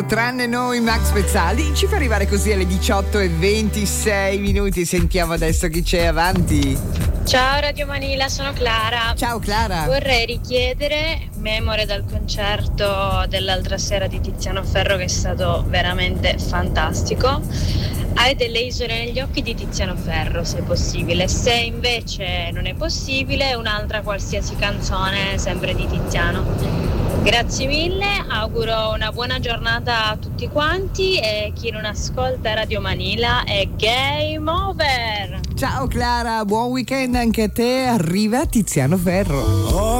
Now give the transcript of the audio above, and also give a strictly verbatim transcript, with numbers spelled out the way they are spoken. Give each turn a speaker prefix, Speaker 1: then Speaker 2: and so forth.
Speaker 1: Tranne noi, Max Pezzali ci fa arrivare così alle diciotto e ventisei minuti. Sentiamo adesso chi c'è avanti.
Speaker 2: Ciao Radio Manila, sono Clara.
Speaker 1: Ciao Clara.
Speaker 2: Vorrei richiedere memore dal concerto dell'altra sera di Tiziano Ferro, che è stato veramente fantastico. Hai delle isole negli occhi di Tiziano Ferro, se possibile. Se invece non è possibile, un'altra qualsiasi canzone sempre di Tiziano. Grazie mille, auguro una buona giornata a tutti quanti e chi non ascolta Radio Manila è game over.
Speaker 1: Ciao Clara, buon weekend anche a te, arriva Tiziano Ferro.
Speaker 3: Oh.